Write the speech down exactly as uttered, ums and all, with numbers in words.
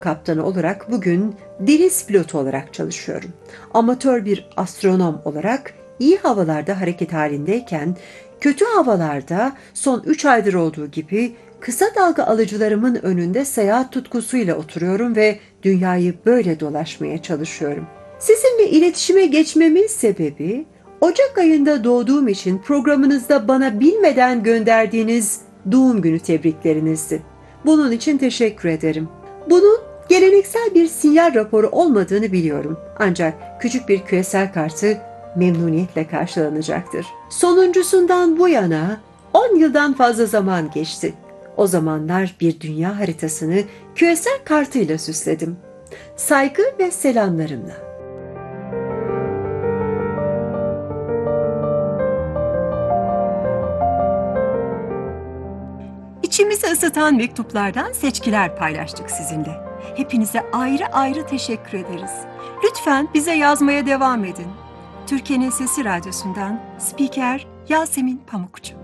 Kaptanı olarak bugün deniz pilotu olarak çalışıyorum. Amatör bir astronom olarak iyi havalarda hareket halindeyken, kötü havalarda son üç aydır olduğu gibi kısa dalga alıcılarımın önünde seyahat tutkusuyla oturuyorum ve dünyayı böyle dolaşmaya çalışıyorum. Sizinle iletişime geçmemin sebebi, Ocak ayında doğduğum için programınızda bana bilmeden gönderdiğiniz doğum günü tebriklerinizdi. Bunun için teşekkür ederim. Bunun geleneksel bir sinyal raporu olmadığını biliyorum. Ancak küçük bir küresel kartı memnuniyetle karşılanacaktır. Sonuncusundan bu yana on yıldan fazla zaman geçti. O zamanlar bir dünya haritasını küresel kartıyla süsledim. Saygı ve selamlarımla. İçimizi ısıtan mektuplardan seçkiler paylaştık sizinle. Hepinize ayrı ayrı teşekkür ederiz. Lütfen bize yazmaya devam edin. Türkiye'nin Sesi Radyosu'ndan Spiker Yasemin Pamukçu.